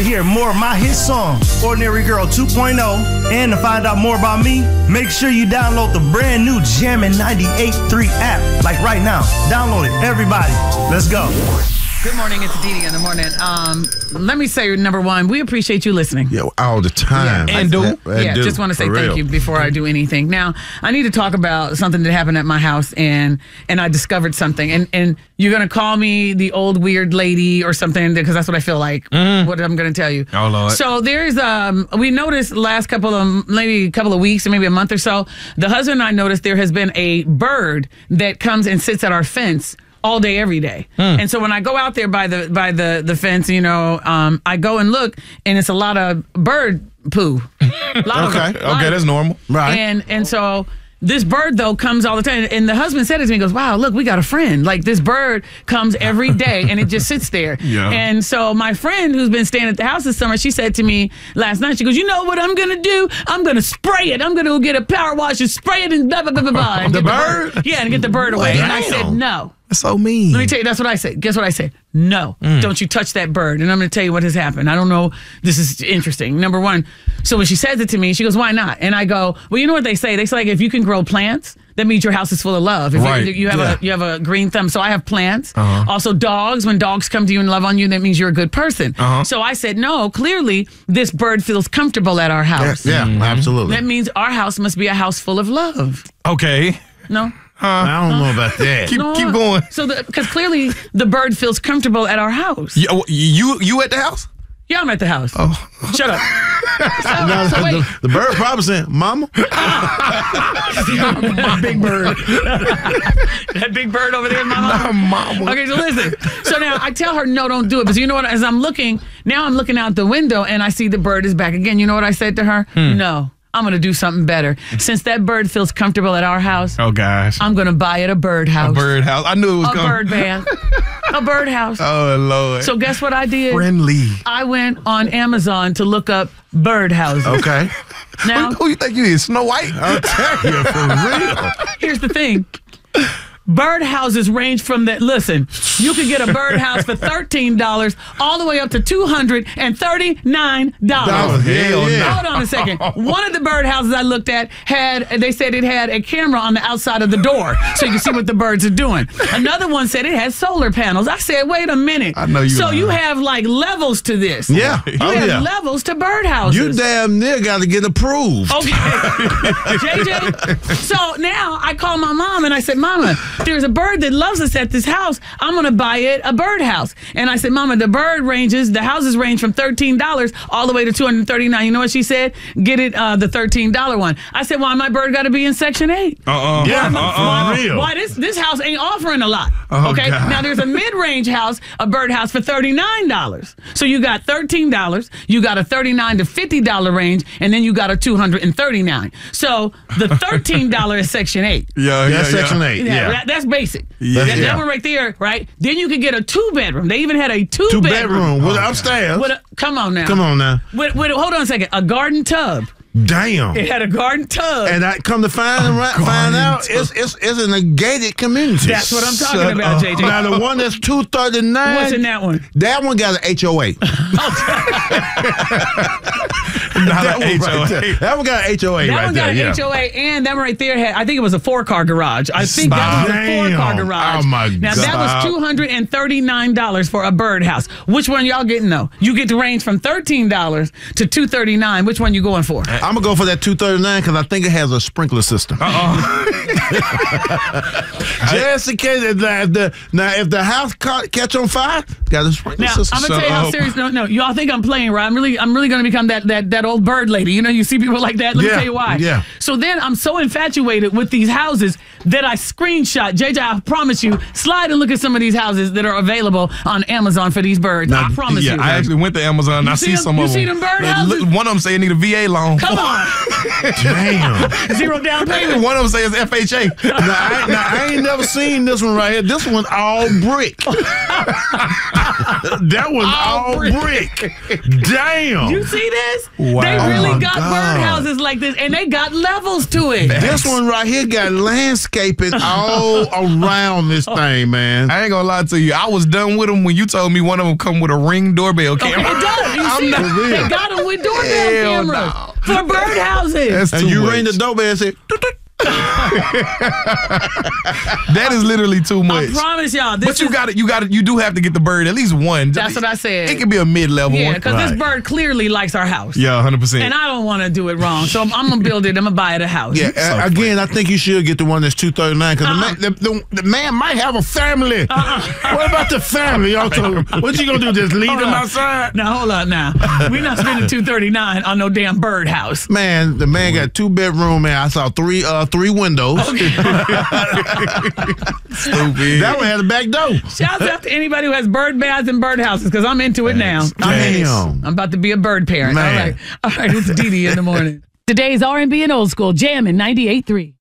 to hear more of my hit song, Ordinary Girl 2.0, and to find out more about me, make sure you download the brand new Jammin' 98.3 app. Like right now. Download it. Everybody. Let's go. Good morning. It's Dee Dee in the morning. Let me say, number one, we appreciate you listening. Yeah, all the time. Yeah. Just want to say thank you before I do anything. Now, I need to talk about something that happened at my house, and I discovered something. And you're going to call me the old weird lady or something, because that's what I feel like, what I'm going to tell you. Oh, Lord. So there's, we noticed the last couple of weeks, or maybe a month or so, the husband and I noticed there has been a bird that comes and sits at our fence all day, every day. And so when I go out there by the fence, I go and look, and it's a lot of bird poo. Okay, that's normal. Right. And so this bird, though, comes all the time. And the husband said it to me, he goes, wow, look, we got a friend. Like, this bird comes every day, and it just sits there. Yeah. And so my friend who's been staying at the house this summer, she said to me last night, she goes, you know what I'm going to do? I'm going to spray it. I'm going to go get a power wash and spray it and blah, blah, blah, blah, blah. And The get bird? Yeah, and get the bird away. And I said, no. That's so mean. Let me tell you, that's what I said. Guess what I said? No, don't you touch that bird. And I'm going to tell you what has happened. I don't know. This is interesting. Number one, so when she says it to me, she goes, why not? And I go, well, you know what they say? They say, like, if you can grow plants, that means your house is full of love. If Right. you have a green thumb. So I have plants. Also dogs. When dogs come to you and love on you, that means you're a good person. So I said, no, clearly this bird feels comfortable at our house. Yeah, absolutely. That means our house must be a house full of love. Okay. No? I don't know about that. Keep going. So, because clearly the bird feels comfortable at our house. You at the house? Yeah, I'm at the house. Oh. Shut up. Now, So wait. the bird probably saying, Mama. Big bird. That big bird over there is my mama. Okay, so listen. So now I tell her, no, don't do it. But you know what? As I'm looking out the window and I see the bird is back again. You know what I said to her? No. I'm going to do something better. Since that bird feels comfortable at our house, Oh, gosh. I'm going to buy it a birdhouse. A birdhouse. I knew it was A coming. bird bath. A birdhouse. Oh, Lord. So guess what I did? Friendly. I went on Amazon to look up birdhouses. Okay. Now, Who you think you is? Snow White? I'll tell you, for real. here's the thing. Birdhouses range from that. Listen, you could get a birdhouse for $13 all the way up to $239. Hell yeah. Hold on a second. One of the birdhouses I looked at they said it had a camera on the outside of the door so you can see what the birds are doing. Another one said it had solar panels. I said, wait a minute. I know you So lying. you have like levels to this. Yeah. You Oh, have yeah. levels to birdhouses. You damn near got to get approved. Okay. JJ. So now I call my mom and I said, Mama, there's a bird that loves us at this house. I'm going to buy it a birdhouse. And I said, Mama, the houses range from $13 all the way to $239. You know what she said? Get it the $13 one. I said, why my bird got to be in Section 8? Yeah, for real. Why this house ain't offering a lot? Oh, okay. God. Now there's a mid-range house, a birdhouse for $39. So you got $13, you got a $39 to $50 range, and then you got a $239. So the $13 is Section 8. That's Section 8. Yeah. That's basic. Yeah. That one right there, right? Then you could get a 2-bedroom. They even had a 2-bedroom. Two-bedroom with upstairs. Come on now. Come on now. Hold on a second. A garden tub. Damn. It had a garden tub. And I come to find out it's in a gated community. That's what I'm talking about, JJ. Now the one that's 239. What's in that one? That one got an HOA. Not an HOA. That one got an HOA That right one there. got an HOA, and that one right there had, I think it was a 4-car garage. I think that was a 4-car Damn. garage. Oh, my now, God. that was $239 for a birdhouse. Which one y'all getting, though? You get to range from $13 to $239. Which one you going for? I'm going to go for that 239 because I think it has a sprinkler system. Just in case, if the house catch on fire, got a sprinkler Now, system. I'm going to tell you how serious. No, y'all think I'm playing, right? I'm really going to become that old bird lady. You know, you see people like that. Let me tell you why. Yeah. So then I'm so infatuated with these houses that I screenshot. JJ, I promise you, slide and look at some of these houses that are available on Amazon for these birds. I promise you. I actually went to Amazon and I see some of them. You see them birdhouses? One of them say it need a VA loan. Come on. Damn. 0 down payment. One of them say it's FHA. I ain't never seen this one right here. This one all brick. That one's all brick. Damn. You see this? Wow. They Oh really my got God. birdhouses like this, and they got levels to it. This one right here got landscaping all around this thing, man. I ain't gonna lie to you. I was done with them when you told me one of them come with a Ring doorbell Okay, camera. it does. You see, For real. they got them with doorbell Hell cameras no. for birdhouses. That's And too you much. ring the doorbell and say, "Toot, toot." That is literally too I much. promise y'all. This But you is- got it. You do have to get the bird at least one. That's what I said. It can be a mid-level Yeah, one. because this bird clearly likes our house. Yeah, 100%. And I don't want to do it wrong. So I'm going to build it. I'm going to buy it a house. Yeah, again, I think you should get the one that's 239 because the man might have a family. What about the family? Also, what you gonna do? Just leave them outside? Now, hold on now. We're not spending $239 on no damn birdhouse. Man, the man got 2-bedroom. Man, I saw three windows. Stupid. That one had a back door. Shouts out to anybody who has bird baths and birdhouses because I'm into it now. Damn. I'm about to be a bird parent. Man. All right, it's Dee Dee in the morning. Today's R&B and Old School, jamming 98.3.